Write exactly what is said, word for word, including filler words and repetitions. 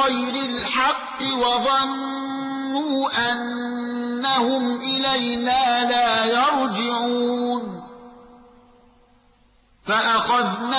بغير الحق وظنوا أنهم إلينا لا يرجعون فأخذنا